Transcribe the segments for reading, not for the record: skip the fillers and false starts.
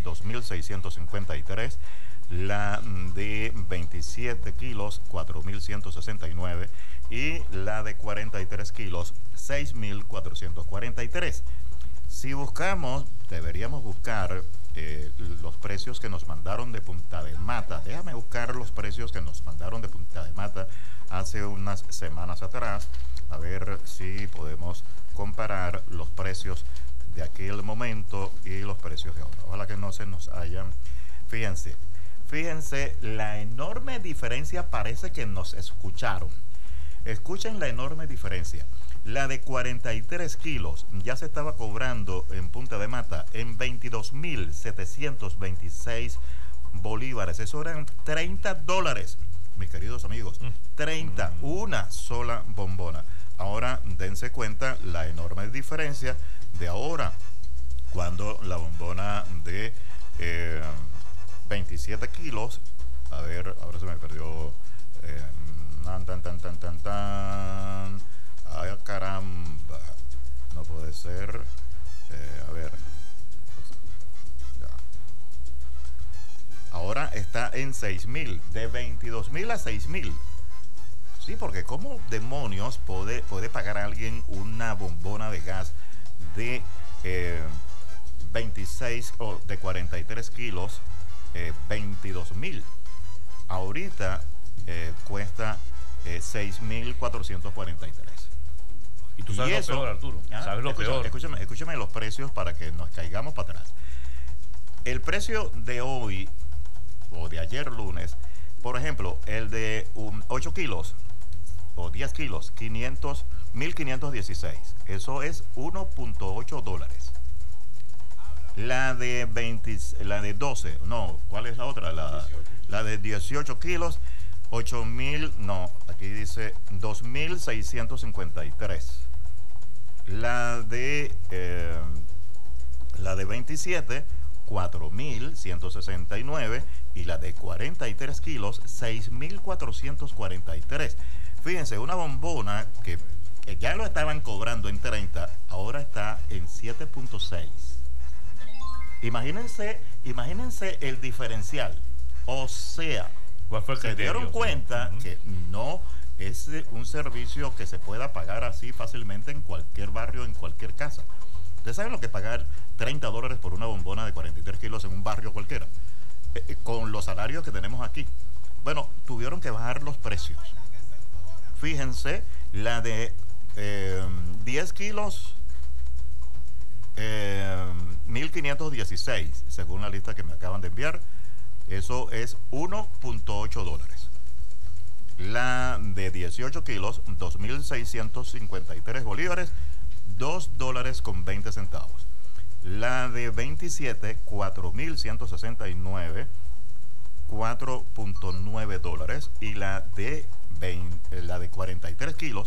2.653. La de 27 kilos, 4.169. Y la de 43 kilos, 6.443. Si buscamos, deberíamos buscar los precios que nos mandaron de Punta de Mata. Déjame buscar los precios que nos mandaron de Punta de Mata hace unas semanas atrás, a ver si podemos comparar los precios de aquel momento y los precios de ahora. Ojalá que no se nos hayan. Fíjense, la enorme diferencia. Parece que nos escucharon. Escuchen la enorme diferencia. La de 43 kilos ya se estaba cobrando en Punta de Mata en 22.726 bolívares. Eso eran $30, mis queridos amigos. 30, una sola bombona. Ahora dense cuenta la enorme diferencia de ahora, cuando la bombona de 27 kilos, a ver, ahora se me perdió, ay caramba, no puede ser, a ver, ya. Ahora está en 6.000, de 22.000 a 6.000. Sí, porque ¿cómo demonios puede pagar a alguien una bombona de gas de 26 o de 43 kilos, 22.000? Ahorita cuesta 6.443. Y tú sabes lo peor, Arturo. ¿Sabes lo peor? Escúchame los precios para que nos caigamos para atrás. El precio de hoy o de ayer lunes, por ejemplo, el de 8 kilos o 10 kilos, 1.516. Eso es $1.8. La de 12, no, ¿cuál es la otra? La de 18 kilos, 8.000, no, aquí dice 2.653. La de 27, 4.169. Y la de 43 kilos, 6.443. Fíjense, una bombona que ya lo estaban cobrando en 30, ahora está en 7.6. Imagínense el diferencial. O sea, ¿cuál fue el se criterio? dieron cuenta que no es un servicio que se pueda pagar así fácilmente en cualquier barrio, en cualquier casa. ¿Ustedes saben lo que pagar $30 por una bombona de 43 kilos en un barrio cualquiera? Con los salarios que tenemos aquí. Bueno, tuvieron que bajar los precios. Fíjense, la de 10 kilos, 1.516, según la lista que me acaban de enviar. Eso es $1.8. La de 18 kilos, 2.653 bolívares, $2.20. La de 27, 4.169, $4.9. Y la de 43 kilos,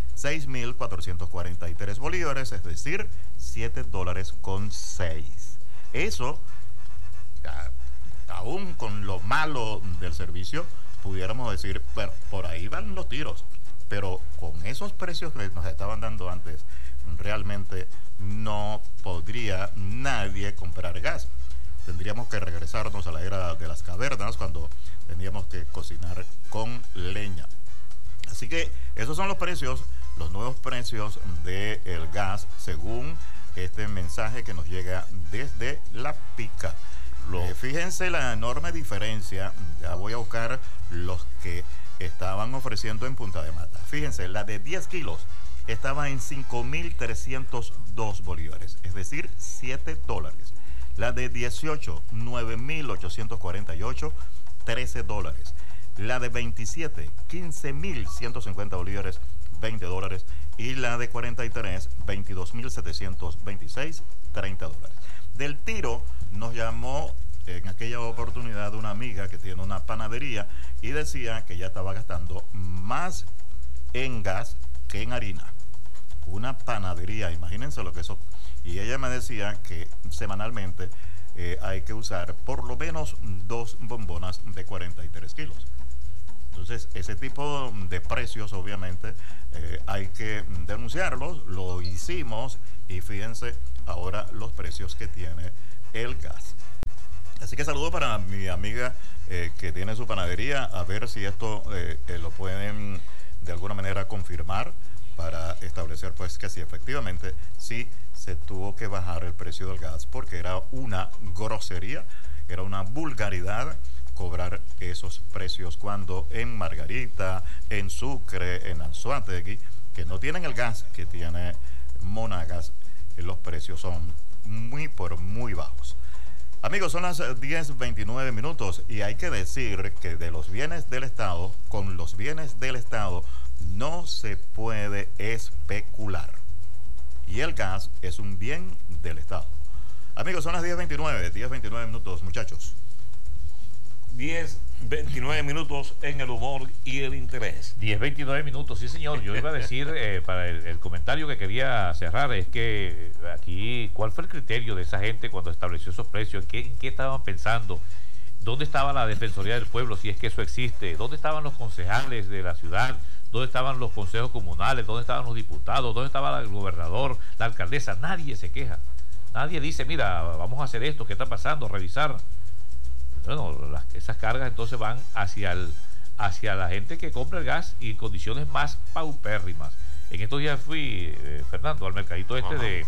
6.443 bolívares, es decir, $7.06. Eso, aún con lo malo del servicio, pudiéramos decir, bueno, por ahí van los tiros. Pero con esos precios que nos estaban dando antes, realmente no podría nadie comprar gas. Tendríamos que regresarnos a la era de las cavernas, cuando teníamos que cocinar con leña. Así que esos son los precios, los nuevos precios del gas, según este mensaje que nos llega desde La Pica. Fíjense la enorme diferencia. Ya voy a buscar los que estaban ofreciendo en Punta de Mata. Fíjense, la de 10 kilos estaba en 5.302 bolívares, es decir, $7. La de 18, 9.848, $13. La de 27, 15.150 bolívares, $20. Y la de 43, 22.726, $30. Del tiro nos llamó en aquella oportunidad una amiga que tiene una panadería y decía que ya estaba gastando más en gas que en harina. Una panadería, imagínense lo que eso. Y ella me decía que semanalmente hay que usar por lo menos 2 bombonas de 43 kilos. Entonces, ese tipo de precios, obviamente, hay que denunciarlos. Lo hicimos y fíjense ahora los precios que tiene el gas. Así que saludo para mi amiga que tiene su panadería, a ver si esto lo pueden de alguna manera confirmar para establecer pues que sí, efectivamente, sí se tuvo que bajar el precio del gas porque era una grosería, era una vulgaridad cobrar esos precios cuando en Margarita, en Sucre, en Anzoátegui, que no tienen el gas que tiene Monagas, los precios son muy bajos. Amigos, son las 10:29 minutos y hay que decir que de los bienes del Estado, con los bienes del Estado, no se puede especular. Y el gas es un bien del Estado. Amigos, son las 10:29 minutos, muchachos. 10:29 minutos en el humor y el interés. 10:29 minutos, sí señor. Yo iba a decir, para el comentario que quería cerrar, es que aquí, ¿cuál fue el criterio de esa gente cuando estableció esos precios? ¿En qué estaban pensando? ¿Dónde estaba la Defensoría del Pueblo, si es que eso existe? ¿Dónde estaban los concejales de la ciudad? ¿Dónde estaban los consejos comunales? ¿Dónde estaban los diputados? ¿Dónde estaba el gobernador, la alcaldesa? Nadie se queja. Nadie dice, mira, vamos a hacer esto, ¿qué está pasando? Revisar. Bueno, esas cargas entonces van hacia la gente que compra el gas y condiciones más paupérrimas. En estos días fui, Fernando, al mercadito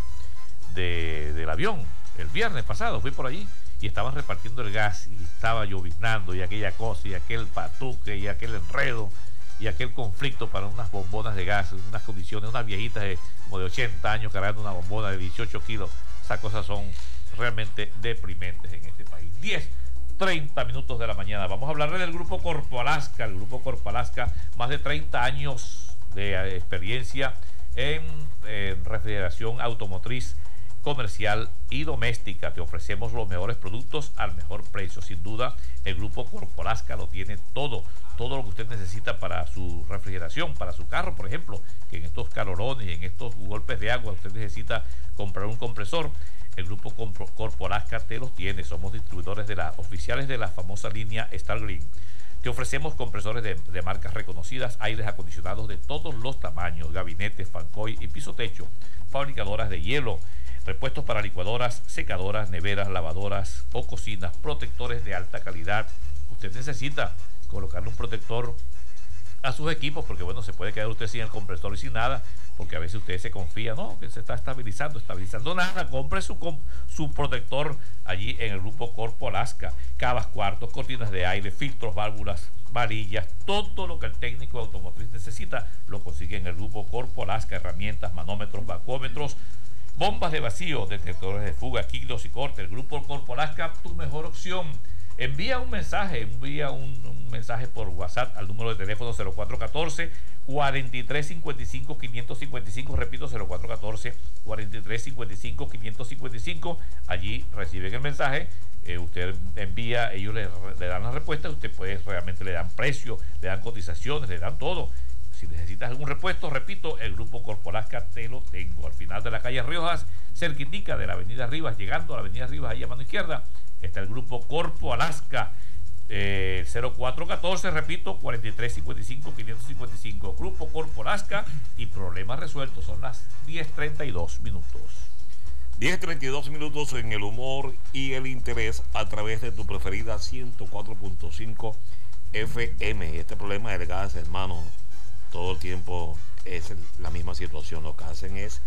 del avión, el viernes pasado, fui por allí y estaban repartiendo el gas y estaba lloviznando y aquella cosa y aquel patuque y aquel enredo y aquel conflicto para unas bombonas de gas, unas condiciones, unas viejitas como de 80 años cargando una bombona de 18 kilos. Esas cosas son realmente deprimentes en este país. 10:30 minutos de la mañana. Vamos a hablarle del Grupo Corpo Alaska. El Grupo Corpo Alaska, más de 30 años de experiencia en refrigeración automotriz, comercial y doméstica. Te ofrecemos los mejores productos al mejor precio. Sin duda, el Grupo Corpo Alaska lo tiene todo lo que usted necesita para su refrigeración, para su carro, por ejemplo, que en estos calorones y en estos golpes de agua usted necesita comprar un compresor. El Grupo Corpo Alaska te los tiene. Somos distribuidores oficiales de la famosa línea Star Green. Te ofrecemos compresores de marcas reconocidas, aires acondicionados de todos los tamaños, gabinetes, fancoy y piso techo, fabricadoras de hielo, repuestos para licuadoras, secadoras, neveras, lavadoras o cocinas, protectores de alta calidad. Usted necesita colocarle un protector a sus equipos porque bueno, se puede quedar usted sin el compresor y sin nada, porque a veces usted se confía, no, que se está estabilizando nada. Compre su protector allí en el Grupo Corpo Alaska. Cavas, cuartos, cortinas de aire, filtros, válvulas, varillas, todo lo que el técnico automotriz necesita lo consigue en el Grupo Corpo Alaska. Herramientas, manómetros, vacuómetros, bombas de vacío, detectores de fuga, kilos y corte. El Grupo Corpo Alaska, tu mejor opción. Envía un mensaje por WhatsApp al número de teléfono 0414-4355-555, repito, 0414-4355-555. Allí reciben el mensaje, usted envía, ellos le dan la respuesta, usted puede, realmente le dan precio, le dan cotizaciones, le dan todo. Si necesitas algún repuesto, repito, el Grupo Corpo Alaska te lo tengo. Al final de la calle Riojas, cerquitica de la avenida Rivas, llegando a la avenida Rivas, ahí a mano izquierda, está el Grupo Corpo Alaska, 0414, repito, 4355-555. Grupo Corpo Alaska y problemas resueltos. Son las 10:32 minutos. 10:32 minutos en el humor y el interés a través de tu preferida 104.5 FM. Este problema del gas, hermano, todo el tiempo es la misma situación. Lo que hacen es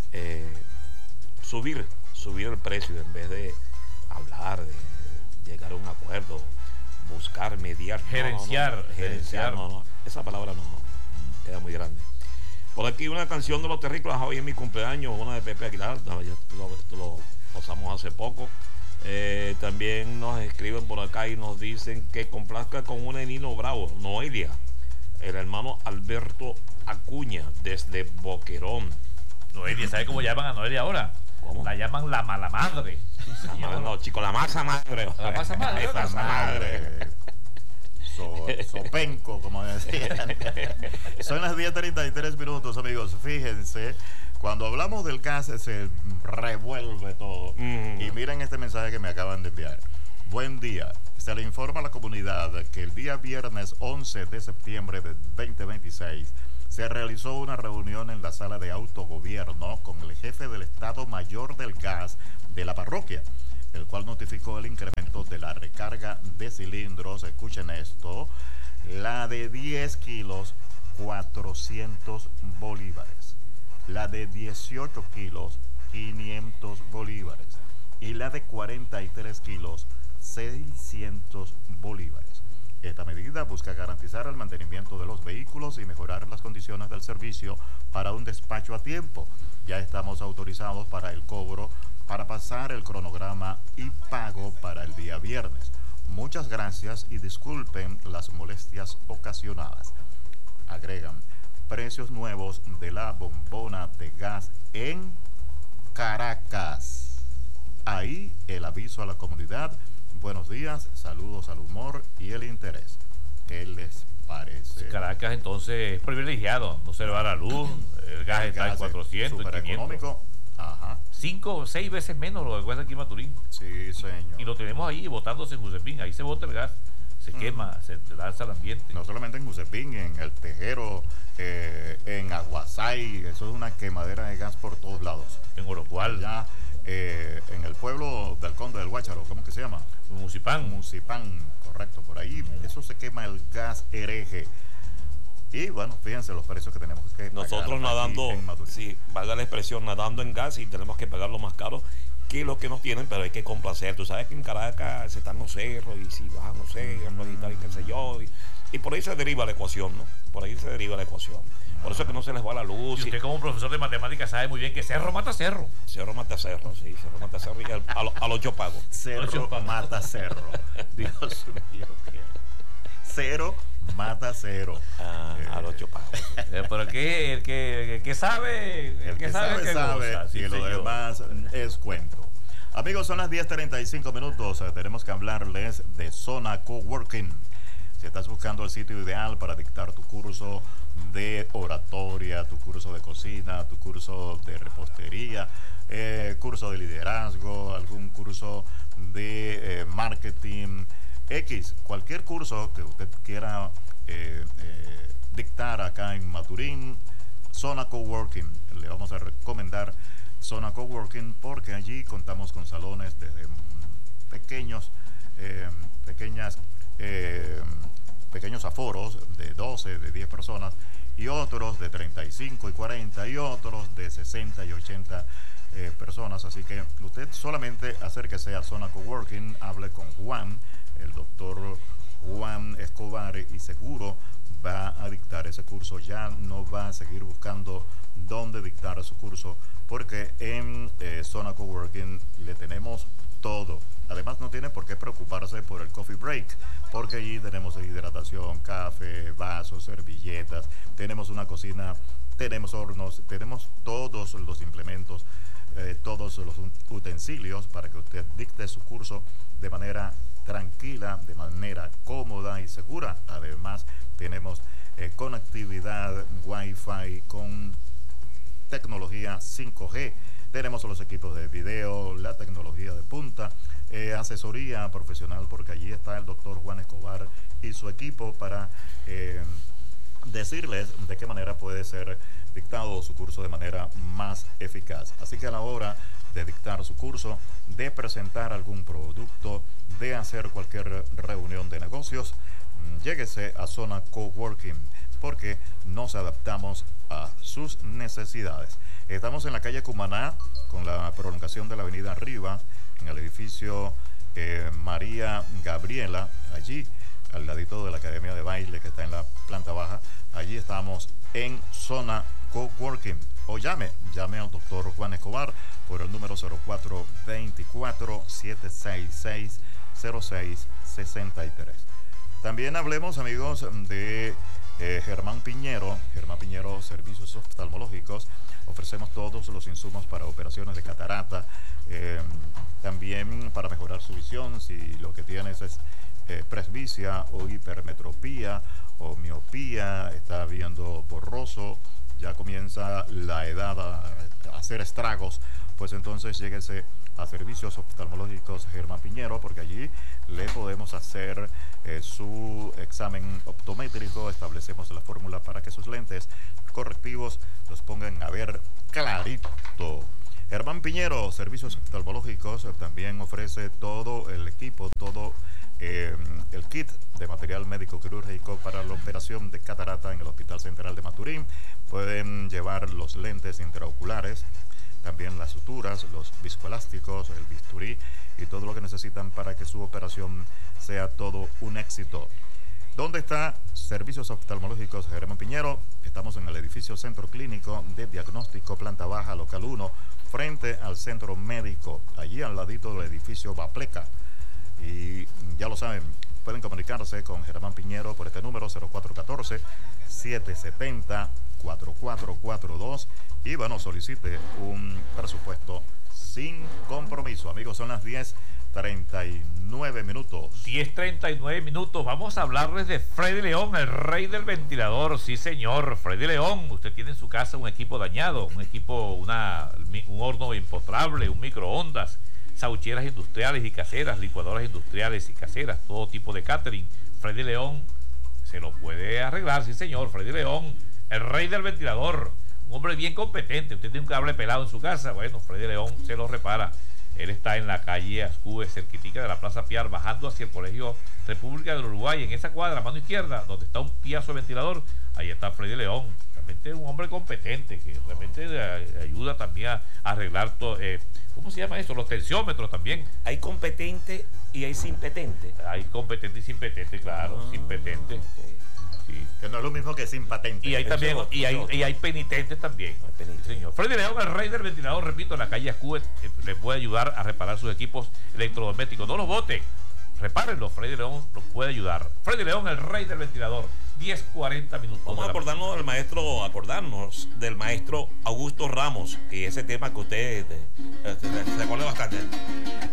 subir el precio en vez de hablar, de llegar a un acuerdo, buscar, mediar. Gerenciar. No. Esa palabra no queda muy grande. Por aquí una canción de Los Terrícolas, hoy en mi cumpleaños, una de Pepe Aguilar, esto lo pasamos hace poco. También nos escriben por acá y nos dicen que complazca con una de Nino Bravo, Noelia, el hermano Alberto Acuña, desde Boquerón. Noelia, ¿sabe cómo llaman a Noelia ahora? ¿Cómo? La llaman la mala madre. No, chico, la masa madre. La masa madre. La masa madre. Sopenco, como decían. Son las 10:33 minutos, amigos. Fíjense, cuando hablamos del gas se revuelve todo. Y miren este mensaje que me acaban de enviar. Buen día. Se le informa a la comunidad que el día viernes 11 de septiembre de 2026 se realizó una reunión en la sala de autogobierno con el jefe del Estado Mayor del Gas de la parroquia, el cual notificó el incremento de la la recarga de cilindros, escuchen esto, la de 10 kilos, 400 bolívares. La de 18 kilos, 500 bolívares. Y la de 43 kilos, 600 bolívares. Esta medida busca garantizar el mantenimiento de los vehículos y mejorar las condiciones del servicio para un despacho a tiempo. Ya estamos autorizados para el cobro, para pasar el cronograma y pago para el día viernes. Muchas gracias y disculpen las molestias ocasionadas. Agregan, precios nuevos de la bombona de gas en Caracas. Ahí el aviso a la comunidad. Buenos días, saludos al humor y el interés. ¿Qué les parece? Caracas entonces es privilegiado, no se le va la luz, el gas está en 400, super 500. Económico. Ajá. 5 o 6 veces menos lo que cuesta aquí en Maturín. Sí, señor. Y lo tenemos ahí botándose en Josepín, ahí se bota el gas, se quema, se lanza al ambiente. No solamente en Josepín, en El Tejero, en Aguasay, eso es una quemadera de gas por todos lados. En Orocual. Ya en el pueblo del Conde del Guácharo, ¿cómo que se llama? Musipán, correcto, por ahí eso se quema el gas hereje. Y bueno, fíjense los precios que tenemos que pagar. Nosotros nadando, sí, valga la expresión, nadando en gas y tenemos que pagar lo más caro que lo que nos tienen, pero hay que complacer. Tú sabes que en Caracas se están los cerros y si bajan los cerros y tal y qué sé yo. Y por ahí se deriva la ecuación, ¿no? Por ahí se deriva la ecuación. Por eso es que no se les va la luz. Y usted como profesor de matemáticas sabe muy bien que cerro mata cerro. Cerro mata cerro, sí, cerro mata cerro. Y a los yo pago. Cerro mata cerro. Dios mío, ¿qué? Cero mata cero. A los yo pago. Pero el que sabe, el que sabe, goza, sí, y lo demás es cuento. Amigos, son las 10:35 minutos. Tenemos que hablarles de Zona Coworking. Si estás buscando el sitio ideal para dictar tu curso de oratoria, tu curso de cocina, tu curso de repostería, curso de liderazgo, algún curso de marketing, cualquier curso que usted quiera dictar acá en Maturín, Zona Coworking. Le vamos a recomendar Zona Coworking porque allí contamos con salones desde pequeños aforos de 12, de 10 personas y otros de 35 y 40 y otros de 60 y 80 personas. Así que usted solamente acérquese a Zona Coworking, hable con Juan, el doctor Juan Escobar, y seguro va a dictar ese curso. Ya no va a seguir buscando dónde dictar su curso porque en Zona Coworking le tenemos todo. Además no tiene por qué preocuparse por el coffee break, porque allí tenemos hidratación, café, vasos, servilletas, tenemos una cocina, tenemos hornos, tenemos todos los implementos, todos los utensilios para que usted dicte su curso de manera tranquila, de manera cómoda y segura. Además tenemos conectividad Wi-Fi con tecnología 5G. Tenemos los equipos de video, la tecnología de punta, asesoría profesional, porque allí está el doctor Juan Escobar y su equipo para decirles de qué manera puede ser dictado su curso de manera más eficaz. Así que a la hora de dictar su curso, de presentar algún producto, de hacer cualquier reunión de negocios, lléguese a Zona Coworking, porque nos adaptamos a sus necesidades. Estamos en la calle Cumaná, con la prolongación de la avenida Rivas, en el edificio María Gabriela, allí al ladito de la Academia de Baile que está en la planta baja. Allí estamos en Zona Coworking. O llame al doctor Juan Escobar por el número 0424-766-0663. También hablemos, amigos, de Germán Piñero, Servicios Oftalmológicos. Ofrecemos todos los insumos para operaciones de catarata, también para mejorar su visión, si lo que tienes es presbicia o hipermetropía o miopía, está viendo borroso, ya comienza la edad a hacer estragos, pues entonces lléguese a Servicios Oftalmológicos Germán Piñero, porque allí le podemos hacer su examen optométrico, establecemos la fórmula para que sus lentes correctivos los pongan a ver clarito. Germán Piñero, servicios oftalmológicos, también ofrece todo el equipo, todo el kit de material médico quirúrgico para la operación de catarata en el Hospital Central de Maturín. Pueden llevar los lentes intraoculares, también las suturas, los viscoelásticos, el bisturí y todo lo que necesitan para que su operación sea todo un éxito. ¿Dónde está Servicios Oftalmológicos Germán Piñero? Estamos en el edificio Centro Clínico de Diagnóstico, planta baja, local 1, frente al Centro Médico, allí al ladito del edificio Bapleca. Y ya lo saben, pueden comunicarse con Germán Piñero por este número 0414-770-4442 y bueno, solicite un presupuesto sin compromiso. Amigos, son las 10:39 minutos. 10:39 minutos. Vamos a hablarles de Freddy León, el rey del ventilador. Sí, señor. Freddy León, usted tiene en su casa un equipo dañado, un horno impotrable, un microondas, saucheras industriales y caseras, licuadoras industriales y caseras, todo tipo de catering. Freddy León se lo puede arreglar, sí, señor. Freddy León, el rey del ventilador, un hombre bien competente. Usted tiene un cable pelado en su casa, bueno, Freddy León se lo repara. Él está en la calle Ascue, cerquitica de la Plaza Piar, bajando hacia el Colegio República del Uruguay. En esa cuadra, mano izquierda, donde está un piazo de ventilador, ahí está Freddy León. Realmente un hombre competente que realmente ayuda también a arreglar todo. ¿Cómo se llama eso? Los tensiómetros también. Hay competente y hay simpetente. Hay competente y simpetente, claro, simpetente. Okay. Sí. Que no es lo mismo que sin patente. Y hay también, y hay penitentes también. Penitente. Sí, señor. Freddy León, el rey del ventilador, repito, en la calle Ascue, le puede ayudar a reparar sus equipos electrodomésticos. No los boten, repárenlos. Freddy León los puede ayudar. Freddy León, el rey del ventilador. 10:40 minutos. Vamos a acordarnos del maestro Augusto Ramos, y ese tema que usted se acuerda bastante.